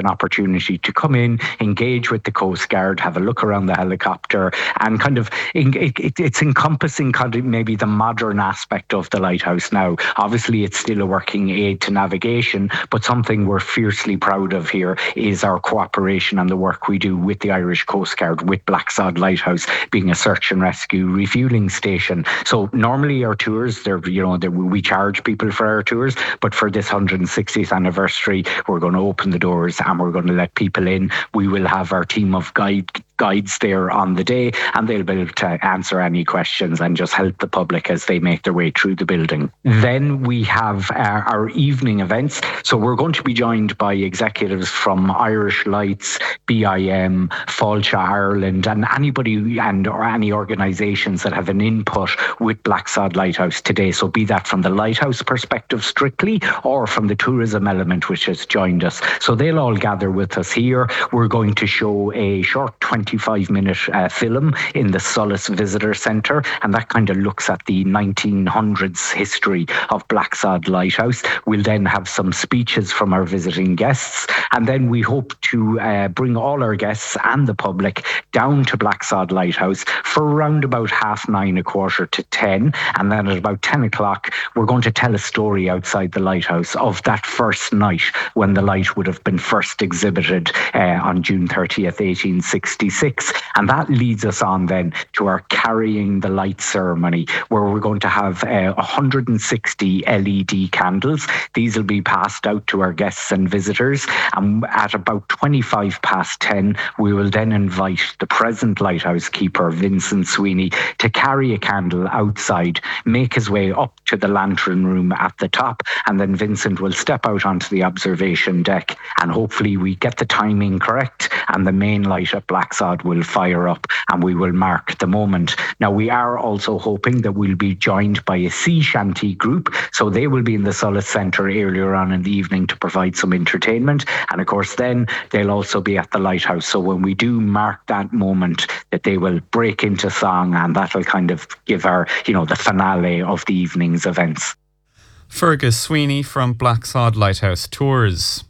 an opportunity to come in, engage with the Coast Guard, have a look around the helicopter, and kind of it's encompassing kind of maybe the modern aspect of the lighthouse now. Obviously, it's still a working aid to navigation, but something we're fiercely proud of here is our cooperation and the work we do with the Irish Coast Guard, with Blacksod Lighthouse being a search and rescue refuelling station. So normally our tours, we charge people for our tours, but for this 160th anniversary, we're going to open the doors and we're going to let people in. We will have our team of guides there on the day, and they'll be able to answer any questions and just help the public as they make their way through the building. Then we have our evening events. So we're going to be joined by executives from Irish Lights, BIM, Fáilte Ireland, and anybody or any organisations that have an input with Blacksod Lighthouse today. So be that from the lighthouse perspective strictly, or from the tourism element which has joined us. So they'll all gather with us here. We're going to show a short 25-minute film in the Solace Visitor Centre, and that kind of looks at the 1900s history of Blacksod Lighthouse. We'll then have some speeches from our visiting guests, and then we hope to bring all our guests and the public down to Blacksod Lighthouse for around about 9:30, 9:45, and then at about 10 o'clock we're going to tell a story outside the lighthouse of that first night when the light would have been first exhibited on June 30th, 1866. And that leads us on then to our Carrying the Light ceremony, where we're going to have 160 LED candles. These will be passed out to our guests and visitors. And at about 10:25, we will then invite the present lighthouse keeper, Vincent Sweeney, to carry a candle outside, make his way up to the lantern room at the top, and then Vincent will step out onto the observation deck, and hopefully we get the timing correct and the main light at Blacksod will fire up and we will mark the moment. Now, we are also hoping that we'll be joined by a sea shanty group, so they will be in the Solace Centre earlier on in the evening to provide some entertainment, and of course then they'll also be at the lighthouse. So when we do mark that moment, that they will break into song, and that'll kind of give our, the finale of the evening's events. Fergus Sweeney from Blacksod Lighthouse Tours.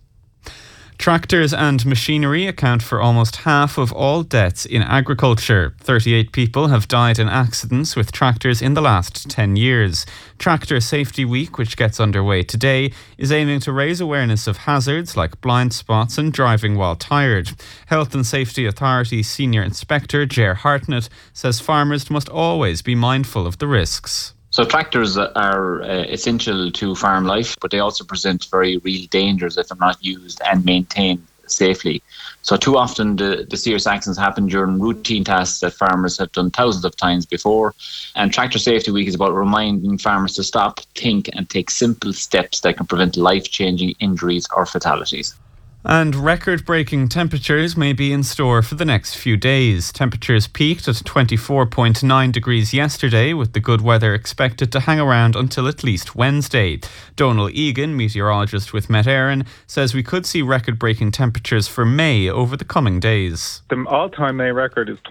Tractors and machinery account for almost half of all deaths in agriculture. 38 people have died in accidents with tractors in the last 10 years. Tractor Safety Week, which gets underway today, is aiming to raise awareness of hazards like blind spots and driving while tired. Health and Safety Authority Senior Inspector Ger Hartnett says farmers must always be mindful of the risks. So tractors are essential to farm life, but they also present very real dangers if they're not used and maintained safely. So too often the serious accidents happen during routine tasks that farmers have done thousands of times before. And Tractor Safety Week is about reminding farmers to stop, think and take simple steps that can prevent life-changing injuries or fatalities. And record-breaking temperatures may be in store for the next few days. Temperatures peaked at 24.9 degrees yesterday, with the good weather expected to hang around until at least Wednesday. Donal Egan, meteorologist with Met Éireann, says we could see record-breaking temperatures for May over the coming days. The all-time May record is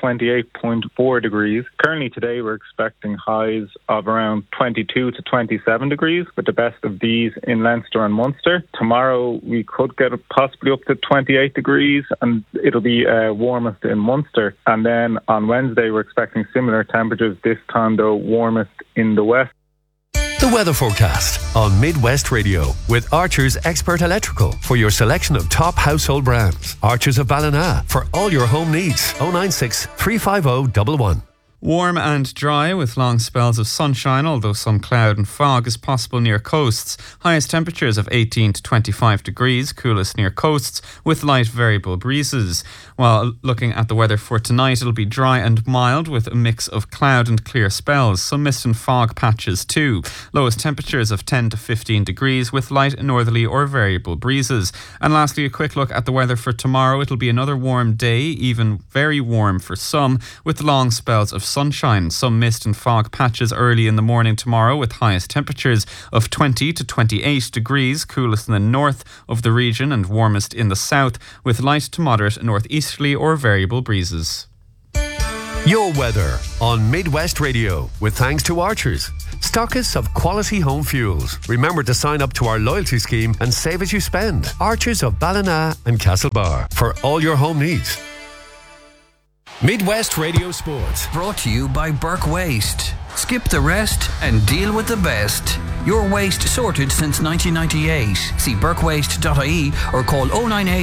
28.4 degrees. Currently today we're expecting highs of around 22 to 27 degrees, with the best of these in Leinster and Munster. Tomorrow we could get possibly up to 28 degrees, and it'll be warmest in Munster. And then on Wednesday we're expecting similar temperatures, this time though warmest in the west. The weather forecast on Midwest Radio with Archer's Expert Electrical for your selection of top household brands. Archer's of Ballina for all your home needs. 096 350 111. Warm and dry with long spells of sunshine, although some cloud and fog is possible near coasts. Highest temperatures of 18 to 25 degrees, coolest near coasts with light variable breezes. While looking at the weather for tonight, it'll be dry and mild with a mix of cloud and clear spells. Some mist and fog patches too. Lowest temperatures of 10 to 15 degrees with light northerly or variable breezes. And lastly, a quick look at the weather for tomorrow. It'll be another warm day, even very warm for some, with long spells of sunshine. Some mist and fog patches early in the morning tomorrow with highest temperatures of 20 to 28 degrees, coolest in the north of the region and warmest in the south, with light to moderate northeasterly or variable breezes. Your weather on Midwest Radio with thanks to Archers. stockists of quality home fuels. Remember to sign up to our loyalty scheme and save as you spend. Archers of Ballina and Castlebar for all your home needs. Midwest Radio Sports. Brought to you by Burke Waste. Skip the rest and deal with the best. Your waste sorted since 1998. See burkewaste.ie or call 098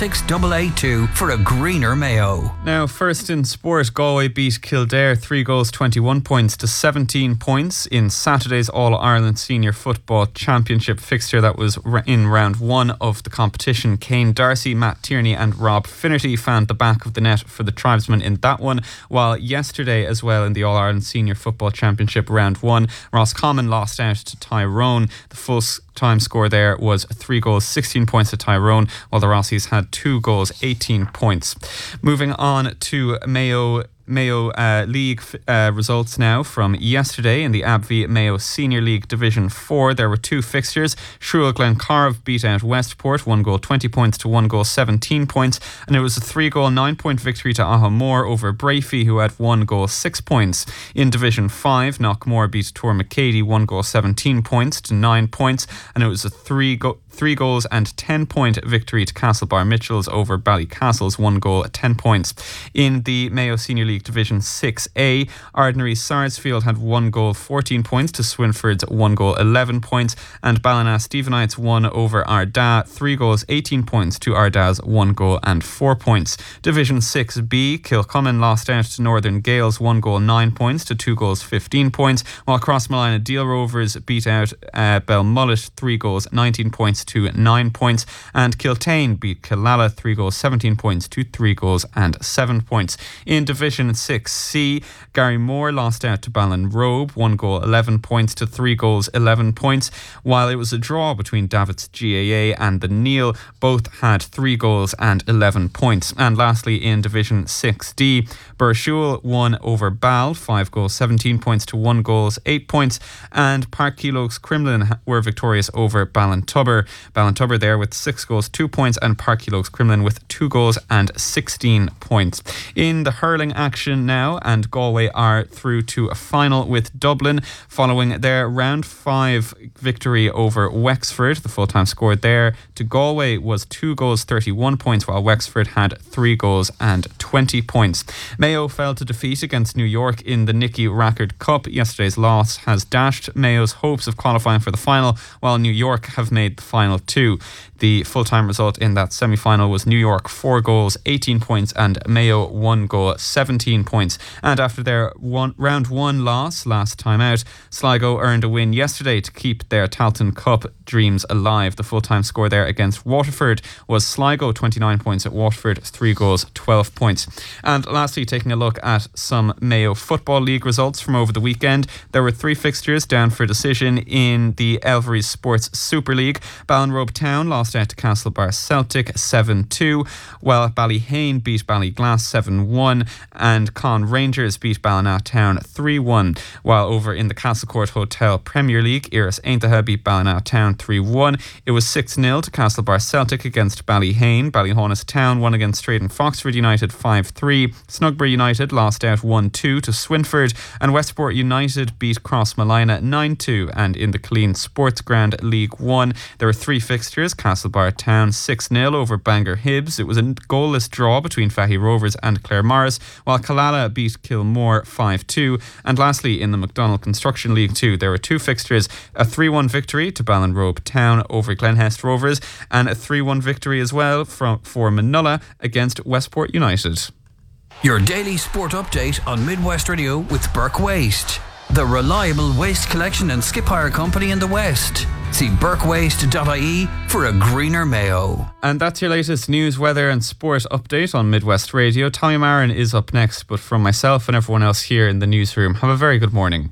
26882 for a greener Mayo. Now, first in sport, Galway beat Kildare 3 goals 21 points to 17 points in Saturday's All-Ireland Senior Football Championship fixture that was in round 1 of the competition. Kane Darcy, Matt Tierney and Rob Finnerty found the back of the net for the tribesmen in that one, while yesterday as well in the All-Ireland Senior Football Championship round 1, Roscommon lost out to Tyrone. The full time score there was 3 goals 16 points to Tyrone, while the Rossies had 2 goals 18 points. Moving on to Mayo League results now from yesterday in the ABV Mayo Senior League Division 4. There were 2 fixtures. Shrule Glencarv beat out Westport 1 goal 20 points to 1 goal 17 points, and it was a 3 goal 9 point victory to Ahamore over Brafey, who had 1 goal 6 points. In Division 5, Knockmore beat Tor McCady 1 goal 17 points to 9 points, and it was a 3 goals and 10 point victory to Castlebar Mitchells over Ballycastle's 1 goal 10 points. In the Mayo Senior League Division 6A, Ardnary Sarsfield had 1 goal 14 points to Swinford's 1 goal 11 points, and Ballina Stephenites won over Ardagh 3 goals 18 points to Ardagh's 1 goal and 4 points. Division 6B, Kilcummin lost out to Northern Gales 1 goal 9 points to 2 goals 15 points, while Crossmolina Deal Rovers beat out Belmullet 3 goals 19 points to 9 points, and Kiltane beat Killala 3 goals 17 points to 3 goals and 7 points. In Division 6C, Gary Moore lost out to Ballinrobe 1 goal 11 points to 3 goals 11 points, while it was a draw between Davitt's GAA and the Neil. Both had 3 goals and 11 points. And lastly, in Division 6D, Burshul won over Ball 5 goals 17 points to 1 goals 8 points, and Park Keeloaks Crumlin were victorious over Ballintubber. Ballintubber there with 6 goals 2 points, and Park Keeloaks Crumlin with 2 goals and 16 points. In the hurling action now, and Galway are through to a final with Dublin following their round 5 victory over Wexford. The full-time score there to Galway was 2 goals 31 points, while Wexford had 3 goals and 20 points. Mayo fell to defeat against New York in the Nicky Rackard Cup. Yesterday's loss has dashed Mayo's hopes of qualifying for the final, while New York have made the final too. The full-time result in that semi-final was New York 4 goals 18 points and Mayo 1 goal 17 points. And after their round 1 loss last time out, Sligo earned a win yesterday to keep their Talton Cup dreams alive. The full-time score there against Waterford was Sligo 29 points at Waterford, 3 goals 12 points. And lastly, taking a look at some Mayo Football League results from over the weekend, there were 3 fixtures down for decision in the Elvery Sports Super League. Ballinrobe Town lost out to Castlebar Celtic 7-2, while Ballyhane beat Ballyglass 7-1, and Con Rangers beat Ballina Town 3-1. While over in the Castlecourt Hotel Premier League, Iris Aintaha beat Ballina Town 3-1. It was 6-0 to Castlebar Celtic against Ballyhane. Ballyhonus Town won against Straight and Foxford United 5-3. Snugbury United lost out 1-2 to Swinford, and Westport United beat Crossmolina 9-2. And in the Killeen Sports Ground League 1, there were 3 fixtures. Castlebar Town 6-0 over Bangor Hibs. It was a goalless draw between Fahy Rovers and Clare Morris, while Killala beat Kilmore 5-2. And lastly, in the McDonald Construction League 2, there were 2 fixtures: a 3-1 victory to Ballinrobe Town over Glenhest Rovers, and a 3-1 victory as well for Manulla against Westport United. Your daily sport update on Midwest Radio with Burke Waste, the reliable waste collection and skip hire company in the West. See burkewaste.ie for a greener Mayo. And that's your latest news, weather and sport update on Midwest Radio. Tommy Marin is up next, but from myself and everyone else here in the newsroom, have a very good morning.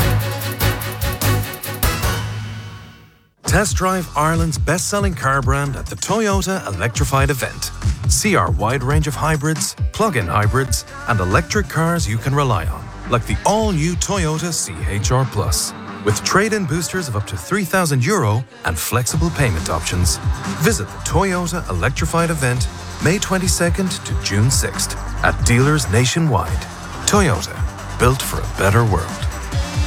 Test drive Ireland's best-selling car brand at the Toyota Electrified event. See our wide range of hybrids, plug-in hybrids, and electric cars you can rely on, like the all-new Toyota CHR Plus. With trade-in boosters of up to €3,000 and flexible payment options. Visit the Toyota Electrified event May 22nd to June 6th at dealers nationwide. Toyota, built for a better world.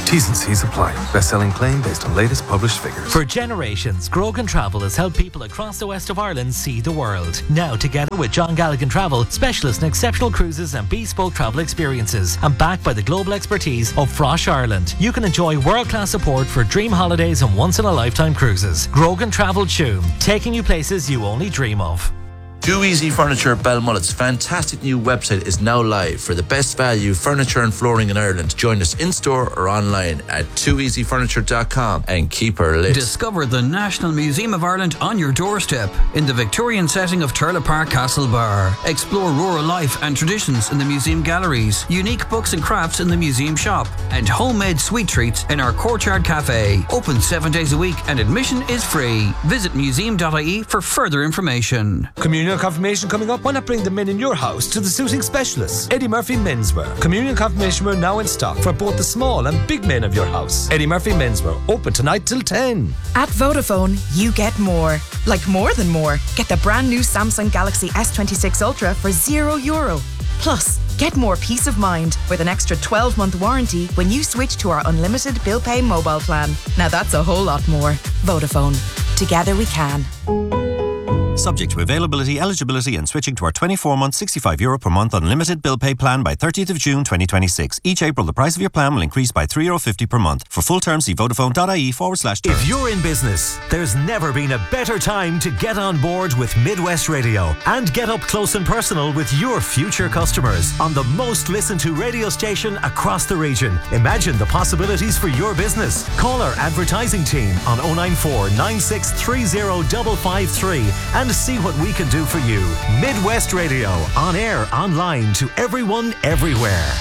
T's and C's apply. Best-selling claim based on latest published figures. For generations, Grogan Travel has helped people across the west of Ireland see the world. Now, together with John Galligan Travel, specialist in exceptional cruises and bespoke travel experiences, and backed by the global expertise of Frosh Ireland, you can enjoy world-class support for dream holidays and once-in-a-lifetime cruises. Grogan Travel Tuam, taking you places you only dream of. Too Easy Furniture Balmullet's fantastic new website is now live for the best value furniture and flooring in Ireland. Join us in-store or online at tooeasyfurniture.com and keep her lit. Discover the National Museum of Ireland on your doorstep in the Victorian setting of Turlough Park Castlebar. Explore rural life and traditions in the museum galleries, unique books and crafts in the museum shop, and homemade sweet treats in our Courtyard Cafe. Open 7 days a week and admission is free. Visit museum.ie for further information. Communion confirmation coming up. Why not bring the men in your house to the suiting specialists, Eddie Murphy Menswear. Communion confirmation wear now in stock for both the small and big men of your house. Eddie Murphy Menswear, open tonight till 10. At Vodafone, you get more. Like more than more. Get the brand new Samsung Galaxy S26 Ultra for €0. Plus, get more peace of mind with an extra 12-month warranty when you switch to our unlimited bill pay mobile plan. Now that's a whole lot more. Vodafone. Together we can. Subject to availability, eligibility and switching to our 24-month €65 per month unlimited bill pay plan by 30th of June 2026. Each April, the price of your plan will increase by €3.50 per month. For full terms, see vodafone.ie/terms. If you're in business, there's never been a better time to get on board with Midwest Radio and get up close and personal with your future customers on the most listened to radio station across the region. Imagine the possibilities for your business. Call our advertising team on 094 9630 553 and see what we can do for you. Midwest Radio, on air, online, to everyone, everywhere.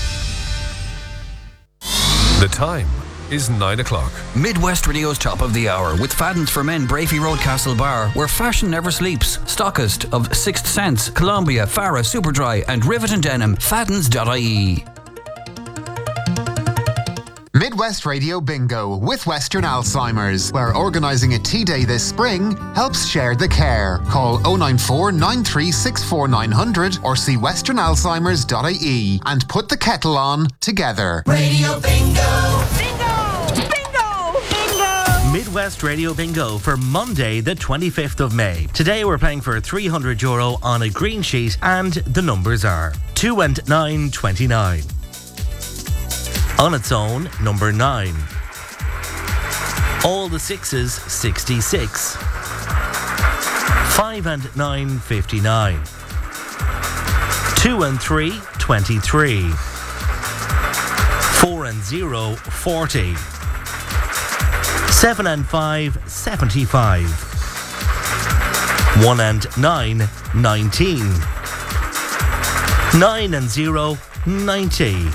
The time is 9 o'clock. Midwest Radio's top of the hour with Fadden's for Men, Brafey Road, Castlebar, where fashion never sleeps. Stockist of Sixth Sense, Columbia, Farah, Superdry, and Rivet and Denim. Faddens.ie. Midwest Radio Bingo with Western Alzheimer's, where organising a tea day this spring helps share the care. Call 094 9364 900 or see westernalzheimers.ie and put the kettle on together. Radio Bingo! Bingo! Bingo! Bingo! Midwest Radio Bingo for Monday, the 25th of May. Today we're playing for €300 on a green sheet, and the numbers are 2 and 9, 29. On its own, number 9. All the sixes, 66. 5 and 9, 59. 2 and 3, 23. 4 and 0, 40. 7 and 5, 75. 1 and 9, 19. 9 and 0, 90.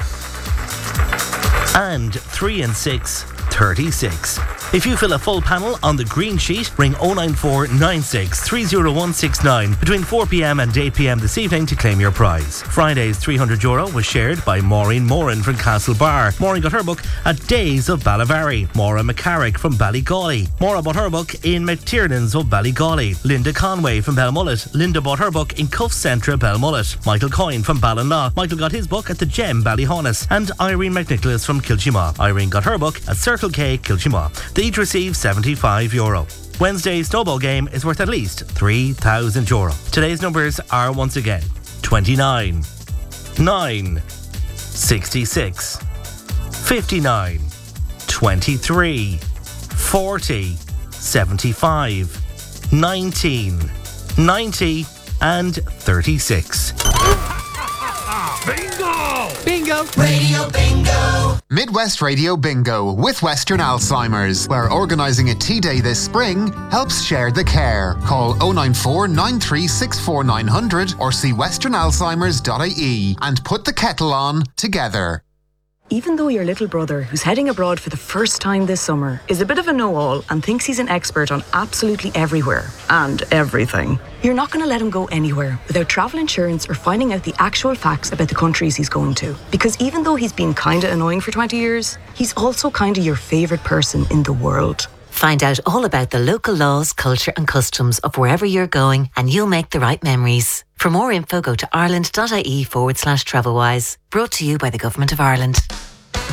And 3 and 6, 36. If you fill a full panel on the green sheet, ring 094 96 30169 between 4 p.m. and 8 p.m. this evening to claim your prize. Friday's €300 was shared by Maureen Moran from Castlebar. Maureen got her book at Days of Ballavary. Maura McCarrick from Ballygawley. Maura bought her book in McTiernan's of Ballygawley. Linda Conway from Belmullet. Linda bought her book in Cuff Centra, Belmullet. Michael Coyne from Ballinlaw. Michael got his book at the Gem, Ballyhonus. And Irene McNicholas from Kilchima. Irene got her book at Circle K, Kilchima. They each receive €75. Wednesday's snowball game is worth at least €3,000. Today's numbers are once again 29, 9, 66, 59, 23, 40, 75, 19, 90 and 36. Bingo! Bingo! Radio Bingo! Midwest Radio Bingo with Western Alzheimer's, where organising a tea day this spring helps share the care. Call 094 9364 900 or see westernalzheimers.ie and put the kettle on together. Even though your little brother, who's heading abroad for the first time this summer, is a bit of a know-all and thinks he's an expert on absolutely everywhere and everything, you're not going to let him go anywhere without travel insurance or finding out the actual facts about the countries he's going to. Because even though he's been kind of annoying for 20 years, he's also kind of your favourite person in the world. Find out all about the local laws, culture and customs of wherever you're going, and you'll make the right memories. For more info, go to ireland.ie/travelwise. Brought to you by the Government of Ireland.